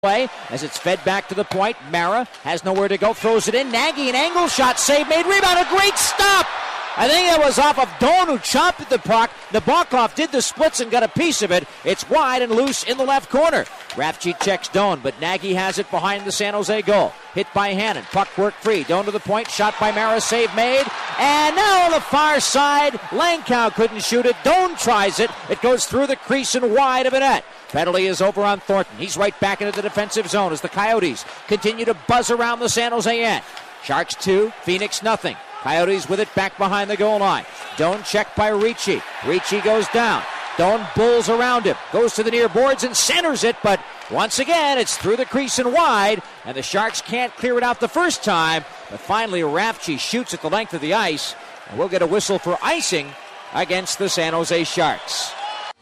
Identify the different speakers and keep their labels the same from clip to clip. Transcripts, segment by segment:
Speaker 1: play as it's fed back to the point. Mara has nowhere to go, throws it in. Nagy, an angle shot, save made, rebound, a great stop! I think that was off of Doan, who chopped at the puck. Nabokov did the splits and got a piece of it. It's wide and loose in the left corner. Rafchi checks Doan, but Nagy has it behind the San Jose goal. Hit by Hannon. Puck work free. Doan to the point. Shot by Mara. Save made. And now on the far side, Langkow couldn't shoot it. Doan tries it. It goes through the crease and wide of the net. Penalty is over on Thornton. He's right back into the defensive zone as the Coyotes continue to buzz around the San Jose end. Sharks 2, Phoenix nothing. Coyotes with it back behind the goal line. Doan checked by Ricci. Ricci goes down. Doan bulls around him. Goes to the near boards and centers it, but once again it's through the crease and wide, and the Sharks can't clear it out the first time, but finally Rafchi shoots at the length of the ice, and we'll get a whistle for icing against the San Jose Sharks.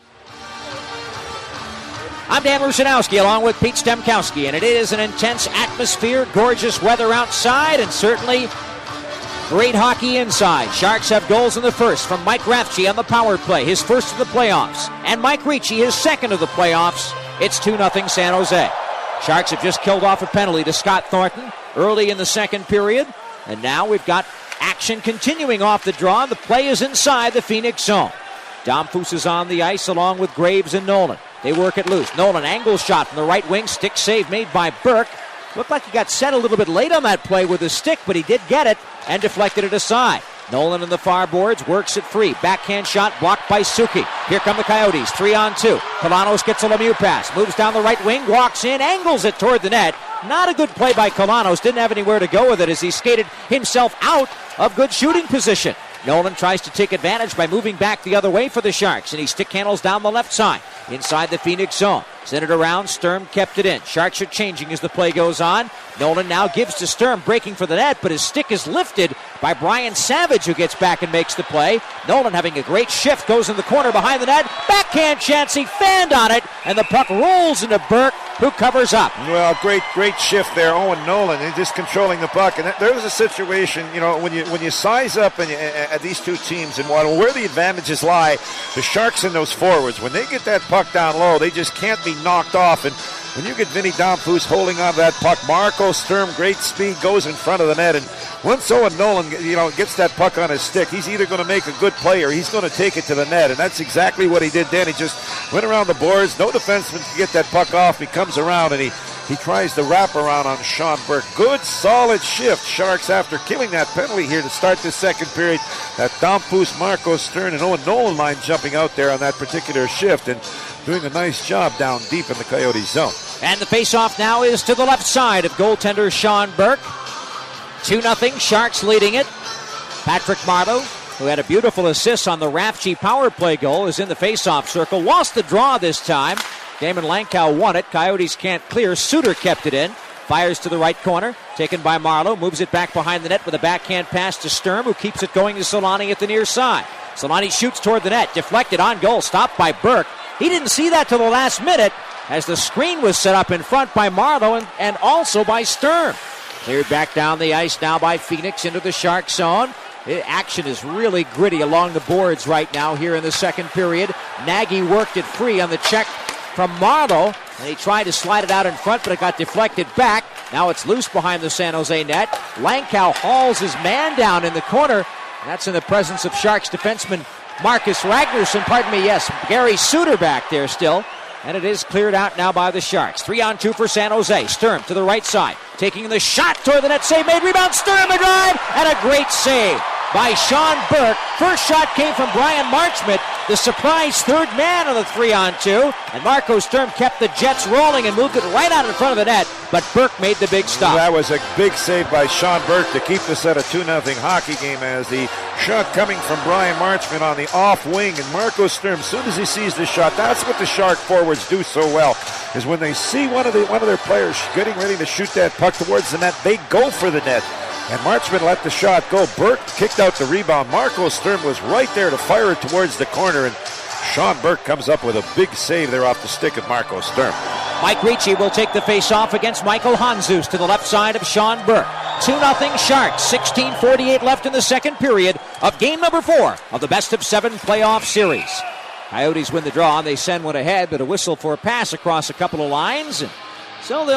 Speaker 1: I'm Dan Rusanowski along with Pete Stemkowski, and it is an intense atmosphere, gorgeous weather outside, and certainly great hockey inside. Sharks have goals in the first from Mike Rafchi on the power play, his first of the playoffs, and Mike Ricci, his second of the playoffs. It's 2-0 San Jose. Sharks have just killed off a penalty to Scott Thornton early in the second period, and now we've got action continuing off the draw. The play is inside the Phoenix zone. Domfus is on the ice along with Graves and Nolan. They work it loose. Nolan, angle shot from the right wing. Stick save made by Burke. Looked like he got set a little bit late on that play with his stick, but he did get it and deflected it aside. Nolan in the far boards, works it free. Backhand shot blocked by Suki. Here come the Coyotes, 3-on-2. Kalanos gets a Lemieux pass, moves down the right wing, walks in, angles it toward the net. Not a good play by Kalanos. Didn't have anywhere to go with it as he skated himself out of good shooting position. Nolan tries to take advantage by moving back the other way for the Sharks, and he stick handles down the left side inside the Phoenix zone. Sent it around, Sturm kept it in. Sharks are changing as the play goes on. Nolan now gives to Sturm, breaking for the net, but his stick is lifted by Brian Savage, who gets back and makes the play. Nolan having a great shift, goes in the corner behind the net. Backhand chance, he fanned on it, and the puck rolls into Burke, who covers up.
Speaker 2: Well, great shift there, Owen Nolan. He's just controlling the puck, and there was a situation, when you size up at these two teams and where the advantages lie, the Sharks and those forwards, when they get that puck down low, they just can't be knocked off. And when you get Vinny Domfus holding on to that puck, Marco Sturm, great speed, goes in front of the net. And once Owen Nolan, gets that puck on his stick, he's either going to make a good play or he's going to take it to the net. And that's exactly what he did then. He just went around the boards. No defenseman can get that puck off. He comes around and he tries the wraparound on Sean Burke. Good, solid shift. Sharks after killing that penalty here to start this second period. That Domfus, Marco Sturm, and Owen Nolan line jumping out there on that particular shift and doing a nice job down deep in the Coyote zone.
Speaker 1: And the faceoff now is to the left side of goaltender Sean Burke. 2-0, Sharks leading it. Patrick Marleau, who had a beautiful assist on the Rafchi power play goal, is in the faceoff circle. Lost the draw this time. Damon Langkow won it. Coyotes can't clear. Suter kept it in. Fires to the right corner. Taken by Marleau. Moves it back behind the net with a backhand pass to Sturm, who keeps it going to Solani at the near side. Solani shoots toward the net. Deflected on goal. Stopped by Burke. He didn't see that till the last minute as the screen was set up in front by Marleau and also by Sturm. Cleared back down the ice now by Phoenix into the Shark zone. Action is really gritty along the boards right now here in the second period. Nagy worked it free on the check from Marleau, and he tried to slide it out in front, but it got deflected back. Now it's loose behind the San Jose net. Langkow hauls his man down in the corner. That's in the presence of Sharks defenseman Marcus Ragnarsson, Gary Suter back there still. And it is cleared out now by the Sharks. 3-on-2 for San Jose. Sturm to the right side. Taking the shot toward the net. Save made. Rebound. Sturm a drive. And a great save by Sean Burke. First shot came from Brian Marchment, the surprise third man on the 3-on-2. And Marco Sturm kept the Jets rolling and moved it right out in front of the net. But Burke made the big stop.
Speaker 2: That was a big save by Sean Burke to keep this at a 2-0 hockey game as the shot coming from Brian Marchment on the off wing. And Marco Sturm, as soon as he sees the shot, that's what the Shark forwards do so well, is when they see one of their players getting ready to shoot that puck towards the net, they go for the net. And Marchment let the shot go. Burke kicked out the rebound. Marco Sturm was right there to fire it towards the corner, and Sean Burke comes up with a big save there off the stick of Marco Sturm.
Speaker 1: Mike Ricci will take the face-off against Michael Handzus to the left side of Sean Burke. 2-0 Sharks, 16:48 left in the second period of game number 4 of the best-of-7 playoff series. Coyotes win the draw, and they send one ahead, but a whistle for a pass across a couple of lines. And So they'll